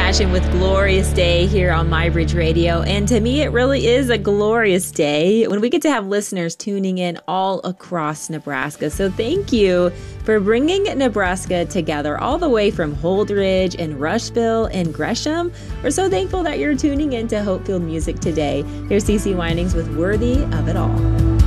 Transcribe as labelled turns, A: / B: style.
A: Passion with Glorious Day here on MyBridge Radio. And to me, it really is a glorious day when we get to have listeners tuning in all across Nebraska. So thank you for bringing Nebraska together all the way from Holdridge and Rushville and Gresham. We're so thankful that you're tuning in to Hopefield Music today. Here's CeCe Winings with Worthy of It All.